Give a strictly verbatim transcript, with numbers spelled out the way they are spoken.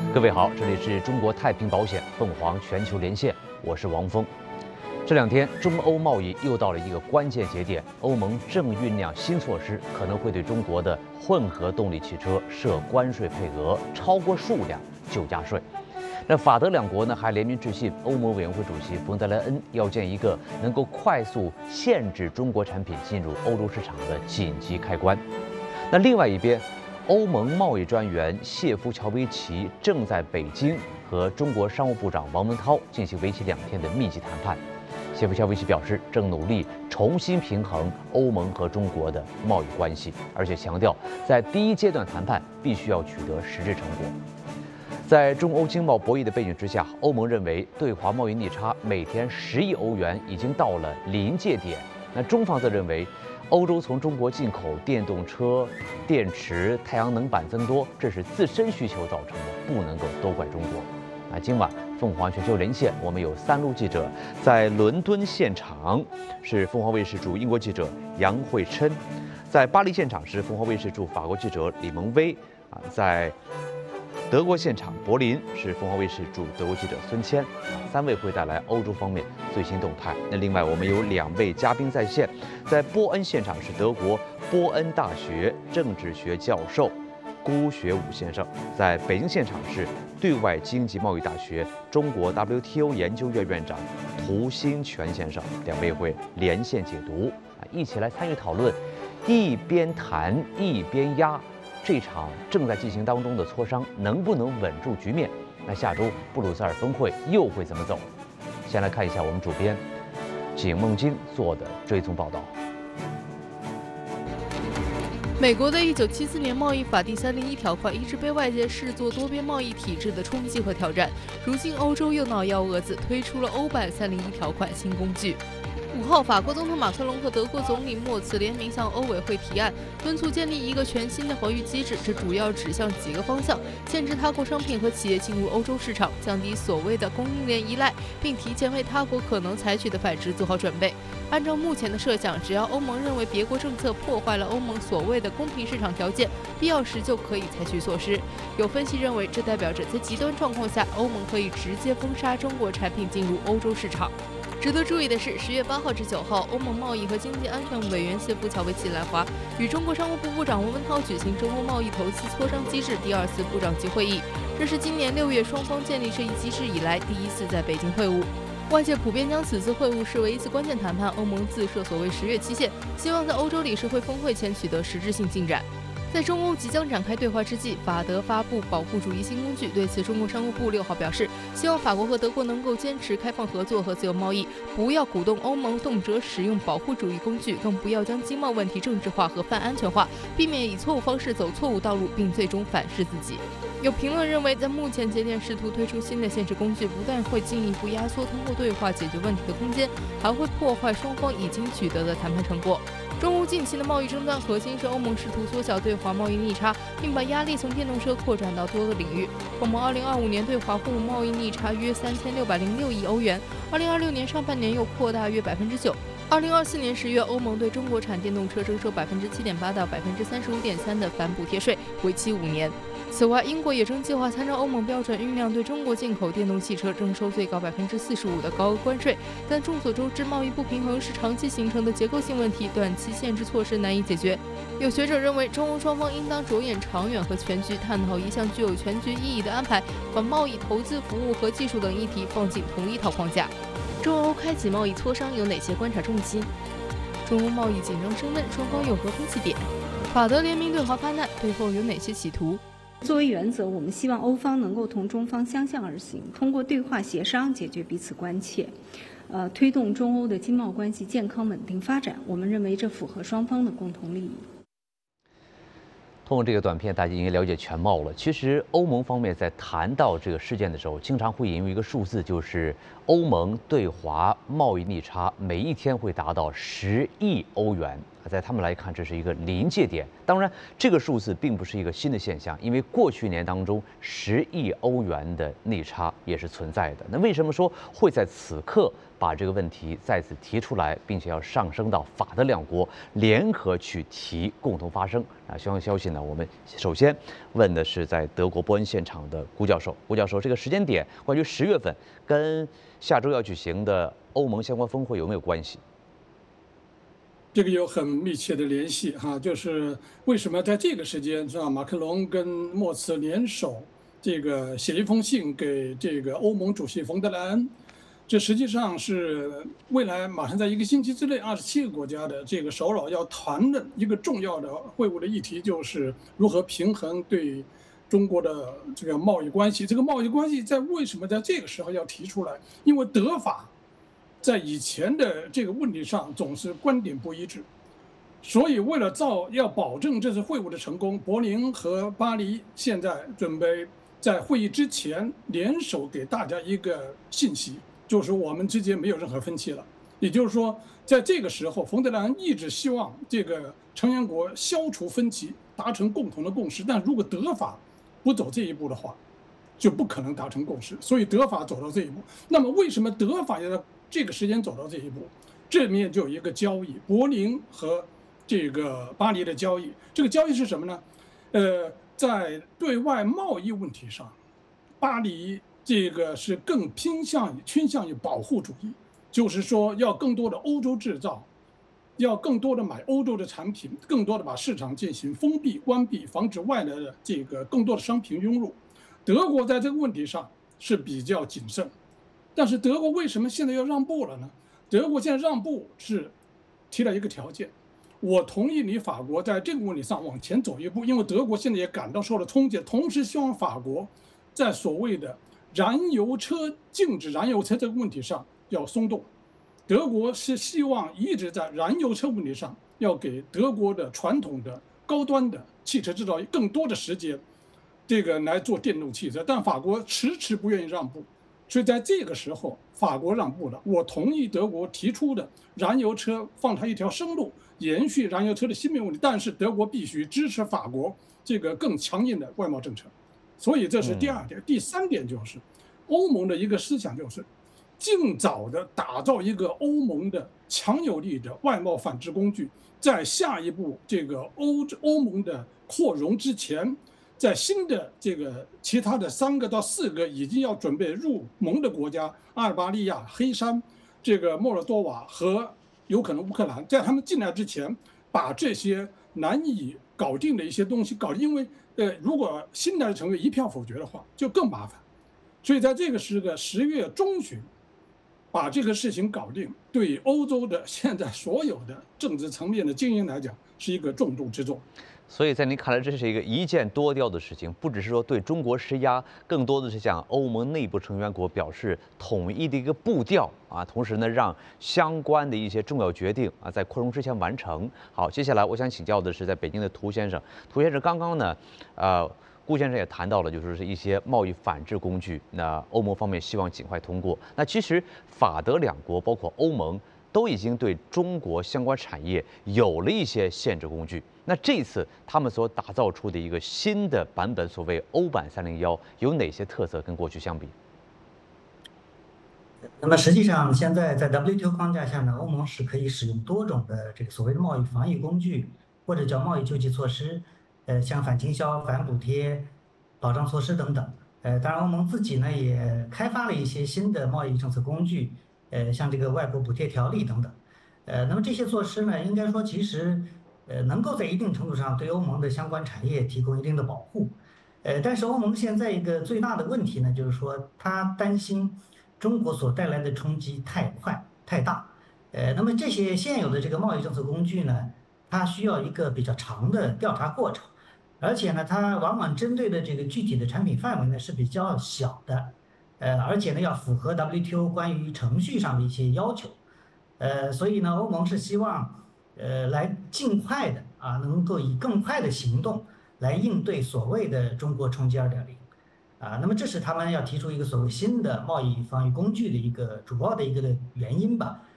各位好，这里是中国太平保险凤凰全球连线，我是王峰。这两天中欧贸易又到了一个关键节点，欧盟正酝酿新措施，可能会对中国的混合动力汽车设关税配额，超过数量就加税。那法德两国呢还联名致信欧盟委员会主席冯德莱恩，要建一个能够快速限制中国产品进入欧洲市场的紧急开关。那另外一边，欧盟贸易专员谢夫乔维奇正在北京和中国商务部长王文涛进行为期两天的密集谈判。谢夫乔维奇表示，正努力重新平衡欧盟和中国的贸易关系，而且强调，在第一阶段谈判必须要取得实质成果。在中欧经贸博弈的背景之下，欧盟认为对华贸易逆差每天十亿欧元已经到了临界点。那中方则认为，欧洲从中国进口电动车、电池、太阳能板增多，这是自身需求造成的，不能够都怪中国。那今晚凤凰全球连线，我们有三路记者在伦敦现场，是凤凰卫视驻英国记者杨慧琛；在巴黎现场是凤凰卫视驻法国记者李蒙威啊，在德国现场，柏林是凤凰卫视驻德国记者孙谦，三位会带来欧洲方面最新动态。那另外我们有两位嘉宾在线，在波恩现场是德国波恩大学政治学教授辜学武先生，在北京现场是对外经济贸易大学中国 W T O 研究院院长涂新全先生，两位会连线解读啊，一起来参与讨论，一边谈一边压。这场正在进行当中的磋商能不能稳住局面？那下周布鲁塞尔峰会又会怎么走？先来看一下我们主编景梦金做的追踪报道。 美国的一九七四年贸易法第三零一条款一直被外界视作多边贸易体制的冲击和挑战，如今欧洲又闹幺蛾子，推出了欧版三零一条款新工具。五号，法国总统马克龙和德国总理默茨联名向欧委会提案，敦促建立一个全新的防御机制。这主要指向几个方向：限制他国商品和企业进入欧洲市场，降低所谓的供应链依赖，并提前为他国可能采取的反制做好准备。按照目前的设想，只要欧盟认为别国政策破坏了欧盟所谓的公平市场条件，必要时就可以采取措施。有分析认为，这代表着在极端状况下，欧盟可以直接封杀中国产品进入欧洲市场。值得注意的是，十月八号至九号，欧盟贸易和经济安全委员谢夫乔维奇来华，与中国商务部部长王文涛举行中欧贸易投资磋商机制第二次部长级会议。这是今年六月双方建立这一机制以来第一次在北京会晤。外界普遍将此次会晤视为一次关键谈判，欧盟自设所谓十月期限，希望在欧洲理事会峰会前取得实质性进展。在中欧即将展开对话之际，法德发布保护主义新工具。对此，中国商务部六号表示，希望法国和德国能够坚持开放合作和自由贸易，不要鼓动欧盟动辄使用保护主义工具，更不要将经贸问题政治化和泛安全化，避免以错误方式走错误道路，并最终反噬自己。有评论认为，在目前节点试图推出新的限制工具，不但会进一步压缩通过对话解决问题的空间，还会破坏双方已经取得的谈判成果。中欧近期的贸易争端核心是欧盟试图缩小对华贸易逆差，并把压力从电动车扩展到多个领域。欧盟二零二五年对华货物贸易逆差约三千六百零六亿欧元，二零二六年上半年又扩大约百分之九。二零二四年十月，欧盟对中国产电动车征收百分之七点八到百分之三十五点三的反补贴税，为期五年。此外，英国也正计划参照欧盟标准，酝酿对中国进口电动汽车征收最高百分之四十五的高额关税。但众所周知，贸易不平衡是长期形成的结构性问题，短期限制措施难以解决。有学者认为，中欧双方应当着眼长远和全局，探讨一项具有全局意义的安排，把贸易、投资、服务和技术等议题放进同一套框架。中欧开启贸易磋商有哪些观察重心？中欧贸易紧张升温，双方有何分歧点？法德联名对华发难，背后有哪些企图？ 作为原则，我们希望欧方能够同中方相向而行，通过对话协商解决彼此关切，呃，推动中欧的经贸关系健康稳定发展。我们认为这符合双方的共同利益。 通过这个短片，大家应该了解全貌了。其实，欧盟方面在谈到这个事件的时候，经常会引用一个数字，就是欧盟对华贸易逆差每一天会达到十亿欧元。在他们来看，这是一个临界点。当然，这个数字并不是一个新的现象，因为过去一年当中，十亿欧元的逆差也是存在的。那为什么说会在此刻把这个问题再次提出来，并且要上升到法德两国联合去提，共同发声。啊，相关消息呢，我们首先问的是在德国波恩现场的顾教授。顾教授，这个时间点关于十月份跟下周要举行的欧盟相关峰会有没有关系？ 这个有很密切的联系哈，就是为什么在这个时间，是吧？马克龙跟莫茨联手，这个写一封信给这个欧盟主席冯德莱恩，这实际上是未来马上在一个星期之内，二十七个国家的这个首脑要谈的一个重要的会晤的议题，就是如何平衡对中国的这个贸易关系。这个贸易关系在为什么在这个时候要提出来？因为德法在以前的这个问题上总是观点不一致，所以为了造要保证这次会晤的成功，柏林和巴黎现在准备在会议之前联手给大家一个信息，就是我们之间没有任何分歧了。也就是说，在这个时候，冯德莱恩一直希望这个成员国消除分歧，达成共同的共识。但如果德法不走这一步的话，就不可能达成共识。所以德法走到这一步，那么为什么德法要在这个时间走到这一步？这里面就有一个交易，柏林和这个巴黎的交易。这个交易是什么呢？呃，在对外贸易问题上，巴黎这个是更偏向于倾向于保护主义，就是说要更多的欧洲制造，要更多的买欧洲的产品，更多的把市场进行封闭、关闭，防止外来的这个更多的商品涌入。德国在这个问题上是比较谨慎。但是德国为什么现在要让步了呢？德国现在让步是提了一个条件，我同意你法国在这个问题上往前走一步，因为德国现在也感到受了冲击，同时希望法国在所谓的燃油车禁止燃油车这个问题上要松动。德国是希望一直在燃油车问题上要给德国的传统的高端的汽车制造业更多的时间，这个来做电动汽车，但法国迟迟不愿意让步。所以在这个时候，法国让步了。我同意德国提出的燃油车放它一条生路，延续燃油车的芯片问题，但是德国必须支持法国这个更强硬的外贸政策。所以这是第二点。嗯、第三点就是，欧盟的一个思想就是，尽早的打造一个欧盟的强有力的外贸反制工具，在下一步这个欧欧盟的扩容之前。在新的这个其他的三个到四个已经要准备入盟的国家，阿尔巴尼亚、黑山、这个莫尔多瓦和有可能乌克兰，在他们进来之前，把这些难以搞定的一些东西搞定，因为呃，如果新来的成员一票否决的话，就更麻烦。所以在这个是个十月中旬，把这个事情搞定，对欧洲的现在所有的政治层面的精英来讲，是一个重中之重。 所以在您看来，这是一个一箭多雕的事情，不只是说对中国施压，更多的是向欧盟内部成员国表示统一的一个步调啊，同时呢，让相关的一些重要决定啊，在扩容之前完成。好，接下来我想请教的是，在北京的涂先生，涂先生刚刚呢，呃，顾先生也谈到了，就是一些贸易反制工具，那欧盟方面希望尽快通过。那其实法德两国，包括欧盟，都已经对中国相关产业有了一些限制工具。那这次他们所打造出的一个新的版本，所谓欧版三零一，有哪些特色跟过去相比？ 那么实际上，现在在 W T O 框架下呢，欧盟是可以使用多种的这个所谓的贸易防御工具，或者叫贸易救济措施，呃，像反倾销、反补贴、保障措施等等。呃，当然，欧盟自己呢也开发了一些新的贸易政策工具，呃，像这个外国补贴条例等等。呃，那么这些措施呢，应该说其实。呃，能够在一定程度上对欧盟的相关产业提供一定的保护，呃，但是欧盟现在一个最大的问题呢，就是说他担心中国所带来的冲击太快太大，呃，那么这些现有的这个贸易政策工具呢，它需要一个比较长的调查过程，而且呢，它往往针对的这个具体的产品范围呢是比较小的，呃，而且呢要符合 W T O 关于程序上的一些要求，呃，所以呢，欧盟是希望。呃，来尽快的啊，能够以更快的行动来应对所谓的中国冲击 二点零，啊，那么这是他们要提出一个所谓新的贸易防御工具的一个主要的一个原因吧。